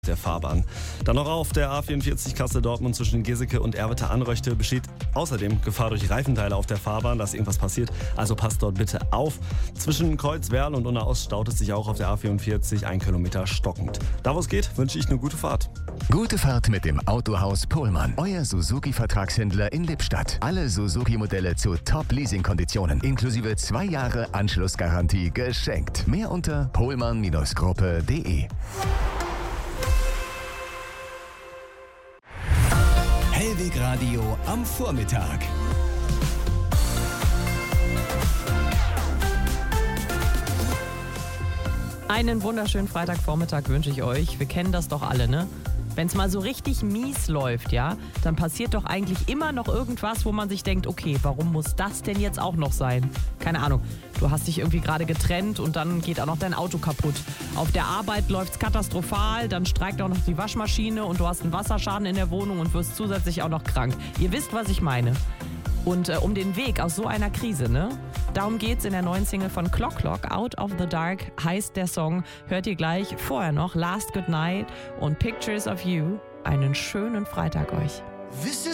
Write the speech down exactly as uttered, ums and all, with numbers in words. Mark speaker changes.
Speaker 1: der Fahrbahn. Dann noch auf der A vierundvierzig Kassel-Dortmund zwischen Geseke und Erwitte-Anröchte besteht außerdem Gefahr durch Reifenteile auf der Fahrbahn, dass irgendwas passiert. Also passt dort bitte auf. Zwischen Kreuzwerl und Unna-Ost staut es sich auch auf der A vierundvierzig ein Kilometer stockend. Da wo es geht, wünsche ich eine gute Fahrt.
Speaker 2: Gute Fahrt mit dem Autohaus Pohlmann. Euer Suzuki-Vertragshändler in Lippstadt. Alle Suzuki-Modelle zu Top-Leasing-Konditionen. Inklusive zwei Jahre Anschlussgarantie geschenkt. Mehr unter pohlmann Gruppe punkt de.
Speaker 3: Hellweg Radio am Vormittag.
Speaker 4: Einen wunderschönen Freitagvormittag wünsche ich euch. Wir kennen das doch alle, ne? Wenn es mal so richtig mies läuft, ja, dann passiert doch eigentlich immer noch irgendwas, wo man sich denkt, okay, warum muss das denn jetzt auch noch sein? Keine Ahnung, du hast dich irgendwie gerade getrennt und dann geht auch noch dein Auto kaputt. Auf der Arbeit läuft's katastrophal, dann streikt auch noch die Waschmaschine und du hast einen Wasserschaden in der Wohnung und wirst zusätzlich auch noch krank. Ihr wisst, was ich meine. Und äh, um den Weg aus so einer Krise, ne? Darum geht's in der neuen Single von Clock Clock, Out of the Dark heißt der Song. Hört ihr gleich. Vorher noch Last Good Night und Pictures of You. Einen schönen Freitag euch.